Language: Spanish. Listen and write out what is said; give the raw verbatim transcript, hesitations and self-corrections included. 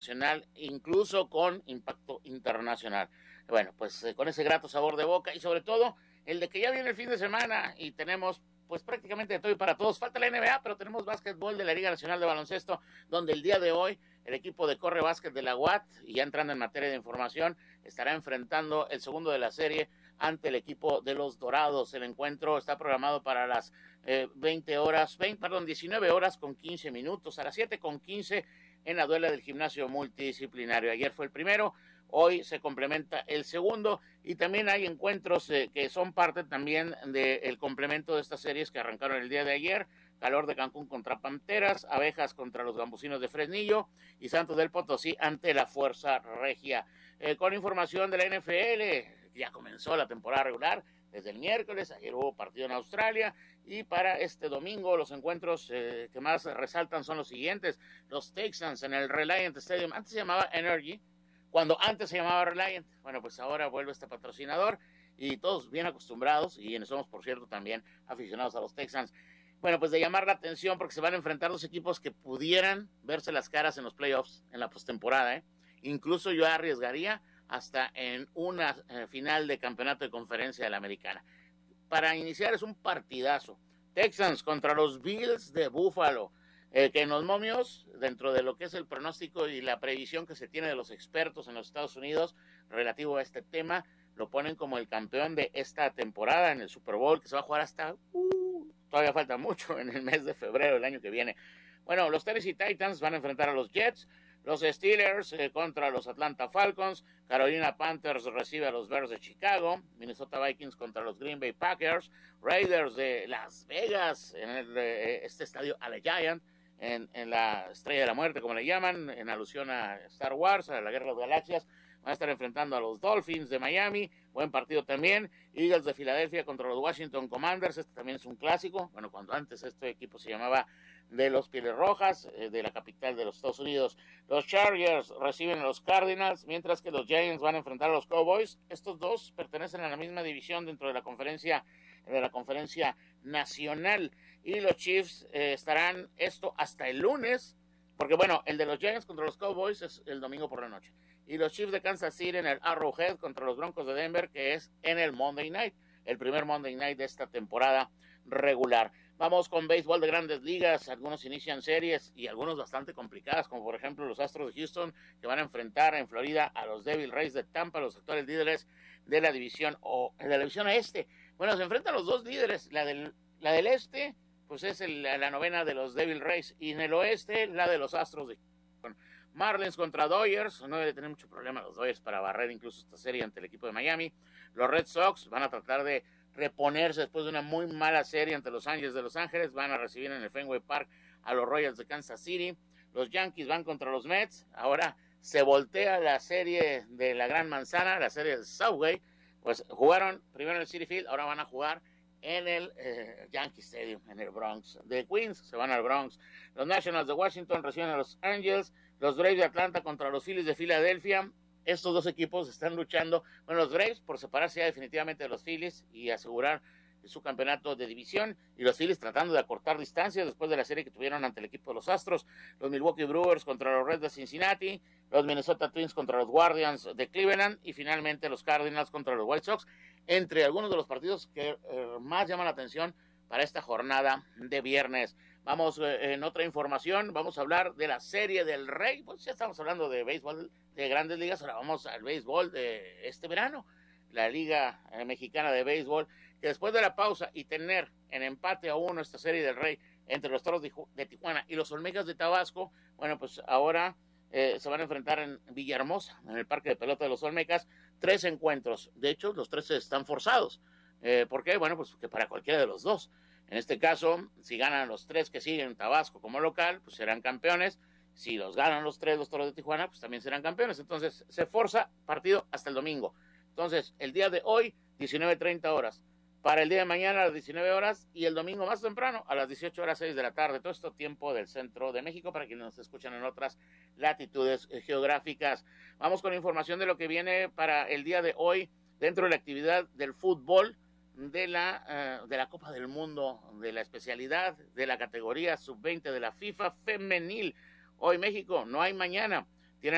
nacional, incluso con impacto internacional. Bueno, pues eh, con ese grato sabor de boca y sobre todo el de que ya viene el fin de semana y tenemos pues prácticamente de todo y para todos. Falta la N B A, pero tenemos básquetbol de la Liga Nacional de Baloncesto, donde el día de hoy el equipo de Corre Básquet de la U A T, y ya entrando en materia de información, estará enfrentando el segundo de la serie ante el equipo de los Dorados. El encuentro está programado para las eh, veinte horas, veinte, perdón, diecinueve horas con quince minutos, a las siete con quince en la duela del gimnasio multidisciplinario. Ayer fue el primero, hoy se complementa el segundo y también hay encuentros eh, que son parte también del complemento de estas series que arrancaron el día de ayer. Calor de Cancún contra Panteras, Abejas contra los Gambusinos de Fresnillo y Santos del Potosí ante la Fuerza Regia. Eh, con información de la N F L, ya comenzó la temporada regular desde el miércoles, ayer hubo partido en Australia y para este domingo los encuentros eh, que más resaltan son los siguientes. Los Texans en el Reliant Stadium, antes se llamaba Energy, cuando antes se llamaba Reliant, bueno pues ahora vuelve este patrocinador y todos bien acostumbrados y somos por cierto también aficionados a los Texans. Bueno, pues de llamar la atención porque se van a enfrentar dos equipos que pudieran verse las caras en los playoffs, en la postemporada, ¿eh? Incluso yo arriesgaría hasta en una eh, final de campeonato de conferencia de la Americana. Para iniciar es un partidazo. Texans contra los Bills de Buffalo, eh, que en los momios, dentro de lo que es el pronóstico y la previsión que se tiene de los expertos en los Estados Unidos relativo a este tema, lo ponen como el campeón de esta temporada en el Super Bowl, que se va a jugar hasta, uh, todavía falta mucho, en el mes de febrero del año que viene. Bueno, los Tennessee Titans van a enfrentar a los Jets, los Steelers eh, contra los Atlanta Falcons, Carolina Panthers recibe a los Bears de Chicago, Minnesota Vikings contra los Green Bay Packers, Raiders de Las Vegas en el, eh, este estadio Allegiant, en, en la Estrella de la Muerte, como le llaman, en alusión a Star Wars, a la Guerra de las Galaxias. Van a estar enfrentando a los Dolphins de Miami, buen partido también. Eagles de Filadelfia contra los Washington Commanders, este también es un clásico. Bueno, cuando antes este equipo se llamaba de los Pieles Rojas, eh, de la capital de los Estados Unidos. Los Chargers reciben a los Cardinals, mientras que los Giants van a enfrentar a los Cowboys. Estos dos pertenecen a la misma división dentro de la conferencia de la conferencia nacional. Y los Chiefs eh, estarán esto hasta el lunes, porque bueno, el de los Giants contra los Cowboys es el domingo por la noche. Y los Chiefs de Kansas City en el Arrowhead contra los Broncos de Denver, que es en el Monday Night, el primer Monday Night de esta temporada regular. Vamos con béisbol de grandes ligas, algunos inician series y algunos bastante complicadas, como por ejemplo los Astros de Houston, que van a enfrentar en Florida a los Devil Rays de Tampa, los actuales líderes de la división o de la división este. Bueno, se enfrentan los dos líderes, la del, la del este, pues es el, la novena de los Devil Rays, y en el oeste, la de los Astros de Houston. Marlins contra Dodgers, no debe tener mucho problema los Dodgers para barrer incluso esta serie ante el equipo de Miami. Los Red Sox van a tratar de reponerse después de una muy mala serie ante los Ángeles de Los Ángeles, van a recibir en el Fenway Park a los Royals de Kansas City. Los Yankees van contra los Mets, ahora se voltea la serie de la Gran Manzana, la serie del Subway, pues jugaron primero en el Citi Field, ahora van a jugar en el eh, Yankee Stadium, en el Bronx. De Queens se van al Bronx. Los Nationals de Washington reciben a los Angels, los Braves de Atlanta contra los Phillies de Filadelfia. Estos dos equipos están luchando, bueno, los Braves por separarse ya definitivamente de los Phillies y asegurar su campeonato de división, y los Phillies tratando de acortar distancias después de la serie que tuvieron ante el equipo de los Astros. Los Milwaukee Brewers contra los Reds de Cincinnati, los Minnesota Twins contra los Guardians de Cleveland y finalmente los Cardinals contra los White Sox, entre algunos de los partidos que eh, más llaman la atención para esta jornada de viernes. Vamos eh, en otra información, vamos a hablar de la Serie del Rey. Pues ya estamos hablando de béisbol de grandes ligas, ahora vamos al béisbol de este verano, la Liga eh, Mexicana de Béisbol, que después de la pausa y tener en empate a uno esta Serie del Rey entre los Toros de, de Tijuana y los Olmecas de Tabasco, bueno, pues ahora eh, se van a enfrentar en Villahermosa, en el Parque de Pelota de los Olmecas, tres encuentros. De hecho, los tres están forzados. Eh, ¿Por qué? Bueno, pues que para cualquiera de los dos. En este caso, si ganan los tres que siguen Tabasco como local, pues serán campeones. Si los ganan los tres, los Toros de Tijuana, pues también serán campeones. Entonces, se forza partido hasta el domingo. Entonces, el día de hoy, diecinueve treinta horas. Para el día de mañana a las diecinueve horas y el domingo más temprano a las dieciocho horas seis de la tarde. Todo esto tiempo del centro de México para quienes nos escuchan en otras latitudes geográficas. Vamos con información de lo que viene para el día de hoy dentro de la actividad del fútbol de la, uh, de la Copa del Mundo, de la especialidad de la categoría sub veinte de la FIFA femenil. Hoy México, no hay mañana.